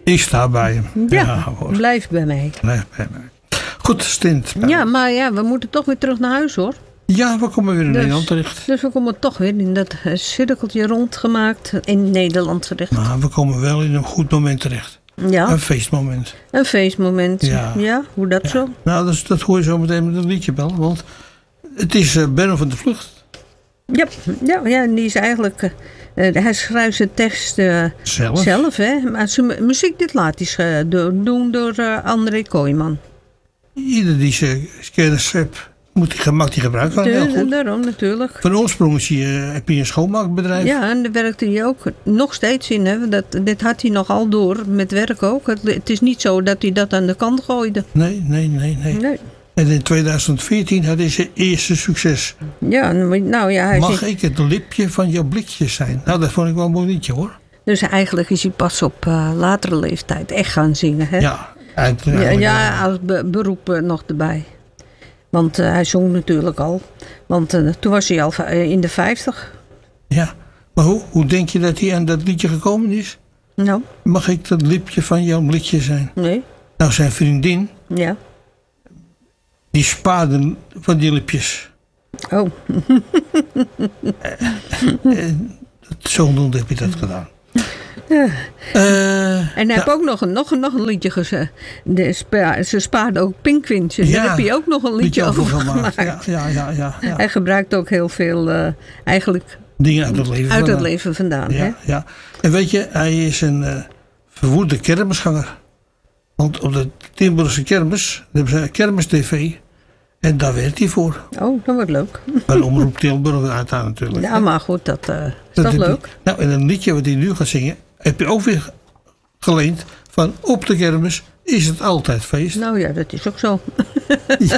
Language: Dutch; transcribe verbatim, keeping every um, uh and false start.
Ik sta bij hem. Ja, ja hoor. Blijf bij mij. Blijf bij mij. Goed, Stint. Ja, maar ja, we moeten toch weer terug naar huis hoor. Ja, we komen weer in Dus- Nederland terecht. Dus we komen toch weer in dat eh, cirkeltje rondgemaakt in Nederland terecht. Maar we komen wel in een goed moment terecht. Ja, Een feestmoment. een feestmoment. Ja. Ja, hoe dat zo? Nou, dat, dat hoor je zo meteen met een liedje bellen. Want het is uh, Benno van de Vlucht. Ja, ja, ja, en die is eigenlijk... eh, eh, hij schrijft zijn tekst eh, Zelf. zelf, hè. Maar zijn mu- muziek dit laat hij sch- door, doen door eh, André Kooijman. Ieder die zijn kennis heeft, moet die, mag die gebruiken. Heel Dus, goed. daarom natuurlijk. Van oorsprong is hij, uh, heb je een schoonmaakbedrijf. Ja, en daar werkte hij ook nog steeds in. Hè. Dat, dit had hij nogal door met werk ook. Het, het is niet zo dat hij dat aan de kant gooide. Nee, nee, nee, nee. Nee. En in tweeduizend veertien had hij zijn eerste succes. Ja, nou ja, hij Mag zit, ik het lipje van jouw blikje zijn? Nou, dat vond ik wel een mooi liedje hoor. dus eigenlijk is hij pas op uh, latere leeftijd echt gaan zingen. Hè? Ja, ja, uiteraard. ja, als be- beroep uh, nog erbij. Want uh, hij zong natuurlijk al. Want uh, toen was hij al uh, in de vijftig. Ja, maar hoe, hoe denk je dat hij aan dat liedje gekomen is? Nou, Mag ik dat lipje van jouw blikje zijn? nee. Nou, zijn vriendin, Ja. die spaarde van die lipjes. Oh, Zo noemde heb je dat gedaan. Ja. Eh, en hij ja, heeft ook nog een, nog, een- nog een liedje gezegd. De spa- Ze spaarden ook pinkwintjes. Ja, Daar heb je ook nog een liedje over gemaakt. Ja, ja, ja, ja, ja. Hij gebruikt ook heel veel uh, eigenlijk Dingen uit het leven. uit het vandaan. leven vandaan. Hè? Ja, ja. En weet je, hij is een uh, verwoede kermisganger. Want op de Tilburgse kermis hebben ze een kermis-tv. En daar werkt hij voor. Oh, dat wordt leuk. Bij de Omroep Tilburg uiteraard natuurlijk. Ja, maar goed, dat uh, is Dat toch heb je- leuk. Nou, en een liedje wat hij nu gaat zingen, heb je ook weer geleend van op de kermis is het altijd feest. Nou ja, dat is ook zo.